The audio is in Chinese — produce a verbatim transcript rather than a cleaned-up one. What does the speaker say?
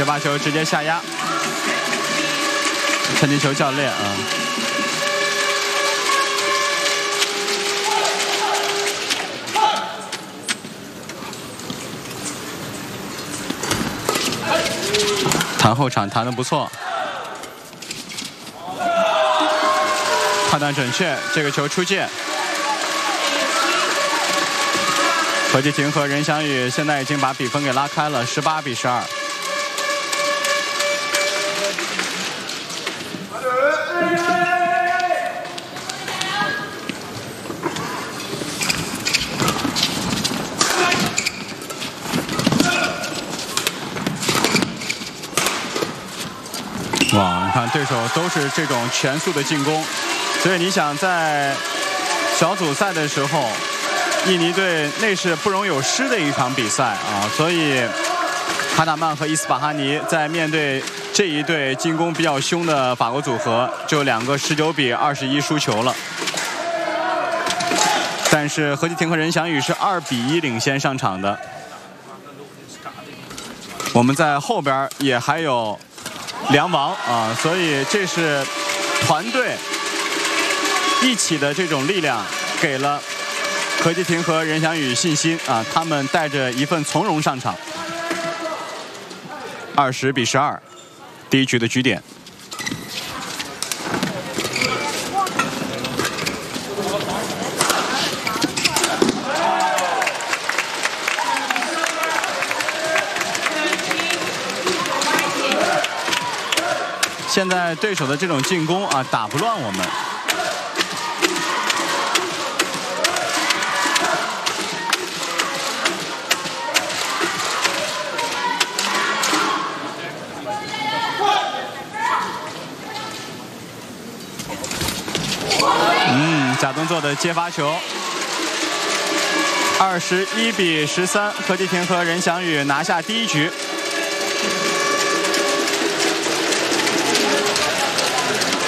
发球直接下压。陈金球教练啊。 弹后场弹得不错，判断准确，这个球出界。何继廷和任翔宇现在已经把比分给拉开了，十八比十二。哇，你看对手都是这种全速的进攻，所以你想在小组赛的时候，印尼队那是不容有失的一场比赛啊，所以哈纳曼和伊斯巴哈尼在面对这一队进攻比较凶的法国组合，就两个十九比二十一输球了。但是何继廷和任翔宇是二比一领先上场的。我们在后边也还有。 梁王啊，所以这是团队一起的这种力量，给了何继廷和任翔宇信心啊。他们带着一份从容上场。二十比十二，第一局的局点。现在对手的这种进攻啊，打不乱我们。嗯，假动作的接发球。二十一比十三，何继廷和任翔宇拿下第一局。